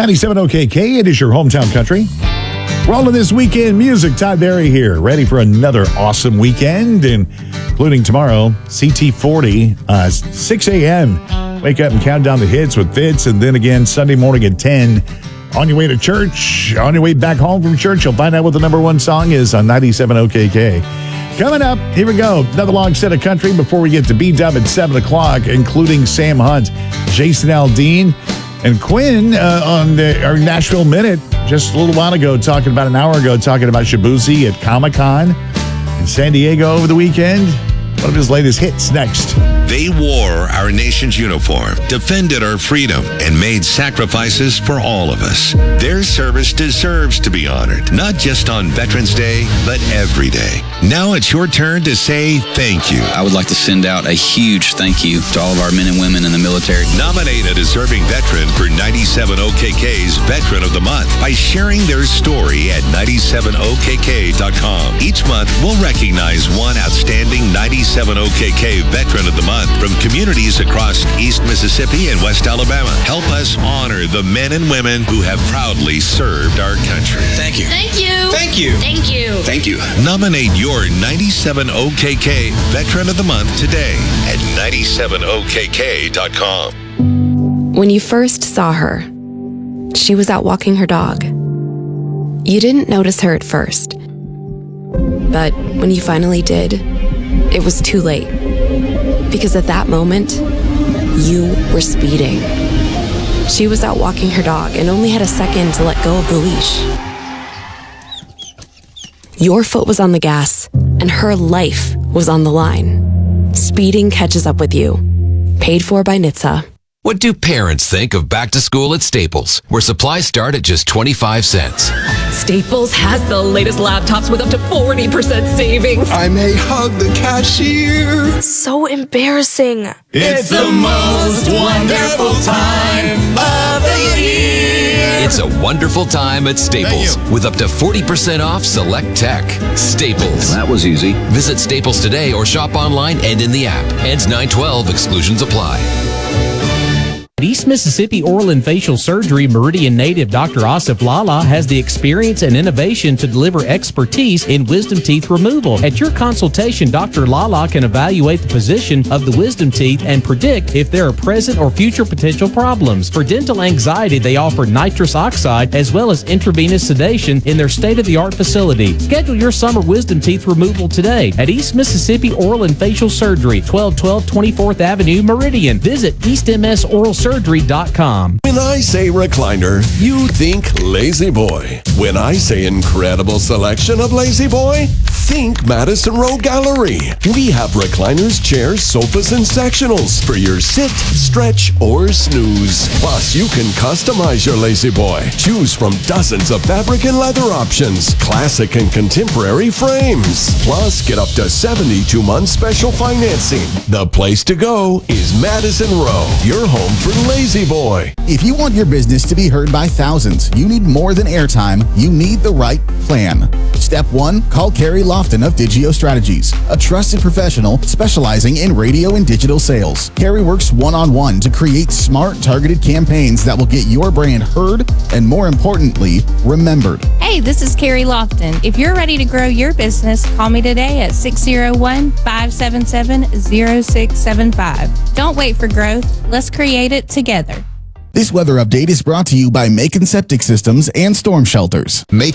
97 OKK, it is your hometown country. Rolling this weekend music, Todd Barry here, ready for another awesome weekend, including tomorrow, CT40, 6 a.m. Wake up and count down the hits with Fitz, and then again Sunday morning at 10. On your way to church, on your way back home from church, you'll find out what the number one song is on 97 OKK. Coming up, here we go. Another long set of country before we get to B-Dub at 7 o'clock, including Sam Hunt, Jason Aldean, and Quinn on our Nashville Minute just a little while ago, an hour ago, talking about Shabuzi at Comic-Con in San Diego over the weekend. One of his latest hits next. They wore our nation's uniform, defended our freedom, and made sacrifices for all of us. Their service deserves to be honored, not just on Veterans Day, but every day. Now it's your turn to say thank you. I would like to send out a huge thank you to all of our men and women in the military. Nominate a deserving veteran for 97 OKK's Veteran of the Month by sharing their story at 97okk.com. Each month, we'll recognize one outstanding 97 OKK Veteran of the Month from communities across East Mississippi and West Alabama. Help us honor the men and women who have proudly served our country. Thank you. Thank you. Thank you. Thank you. Thank you. Nominate your 97 OKK Veteran of the Month today at 97okk.com. When you first saw her, she was out walking her dog. You didn't notice her at first. But when you finally did, it was too late. Because at that moment, you were speeding. She was out walking her dog and only had a second to let go of the leash. Your foot was on the gas, and her life was on the line. Speeding catches up with you. Paid for by NHTSA. What do parents think of back to school at Staples, where supplies start at just 25 cents? Staples has the latest laptops with up to 40% savings. I may hug the cashier. So embarrassing. It's the most wonderful time of the year. It's a wonderful time at Staples with up to 40% off select tech. Staples. That was easy. Visit Staples today or shop online and in the app. Ends 9/12. Exclusions apply. East Mississippi Oral and Facial Surgery Meridian native Dr. Asif Lala has the experience and innovation to deliver expertise in wisdom teeth removal. At your consultation, Dr. Lala can evaluate the position of the wisdom teeth and predict if there are present or future potential problems. For dental anxiety, they offer nitrous oxide as well as intravenous sedation in their state-of-the-art facility. Schedule your summer wisdom teeth removal today at East Mississippi Oral and Facial Surgery, 1212 24th Avenue, Meridian. Visit eastmsoralsurgery.com. When I say recliner, you think Lazy Boy. When I say incredible selection of Lazy Boy, think Madison Row Gallery. We have recliners, chairs, sofas, and sectionals for your sit, stretch, or snooze. Plus, you can customize your Lazy Boy. Choose from dozens of fabric and leather options, classic and contemporary frames. Plus, get up to 72-month special financing. The place to go is Madison Row, your home for Lazy Boy. If you want your business to be heard by thousands, you need more than airtime. You need the right plan. Step 1, call Carrie Lofton of Digio Strategies, a trusted professional specializing in radio and digital sales. Carrie works one-on-one to create smart, targeted campaigns that will get your brand heard and, more importantly, remembered. Hey, this is Carrie Lofton. If you're ready to grow your business, call me today at 601-577-0675. Don't wait for growth. Let's create it together. This weather update is brought to you by Macon Septic Systems and Storm Shelters. Macon